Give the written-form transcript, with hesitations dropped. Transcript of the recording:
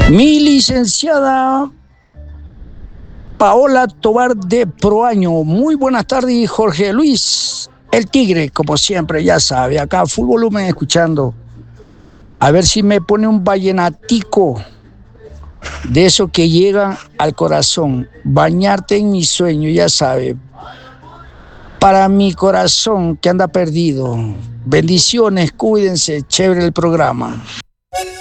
Mi licenciada Paola Tobar de Proaño. Muy buenas tardes, Jorge Luis, el Tigre, como siempre, ya sabe, acá full volumen escuchando. A ver si me pone un vallenatico de eso que llega al corazón. Bañarte en mi sueño, ya sabe. Para mi corazón que anda perdido. Bendiciones, cuídense, chévere el programa.